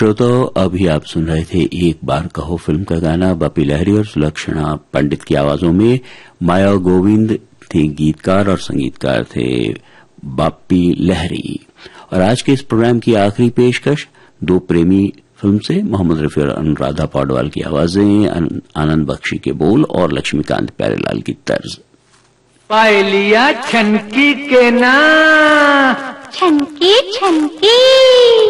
श्रोताओं, अभी आप सुन रहे थे एक बार कहो फिल्म का गाना। बापी लहरी और सुलक्षणा पंडित की आवाजों में। माया गोविंद थे गीतकार और संगीतकार थे बापी लहरी। और आज के इस प्रोग्राम की आखिरी पेशकश दो प्रेमी फिल्म से मोहम्मद रफी और अनुराधा पौडवाल की आवाजें, आनंद बख्शी के बोल और लक्ष्मीकांत प्यारेलाल की तर्ज। पायलिया छनकी के ना, छनकी छनकी